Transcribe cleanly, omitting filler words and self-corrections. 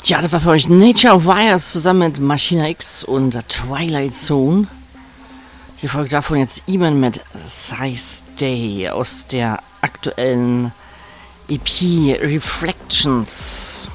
Ja, das war für euch Nature of Wires zusammen mit Machina X und Twilight Zone. Hier folgt davon jetzt Iman mit Size Day aus der aktuellen EP Reflections.